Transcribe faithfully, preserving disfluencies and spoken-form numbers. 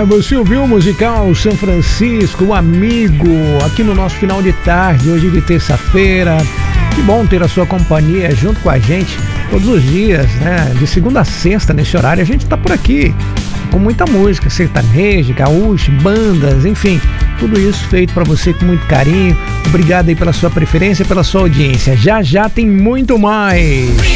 você ouviu o musical São Francisco, o Amigo, aqui no nosso final de tarde, hoje de terça-feira. Que bom ter a sua companhia junto com a gente todos os dias, né? De segunda a sexta, nesse horário, a gente tá por aqui com muita música, sertaneja, gaúcha, bandas, enfim, tudo isso feito para você com muito carinho. Obrigado aí pela sua preferência, pela sua audiência. Já já tem muito mais.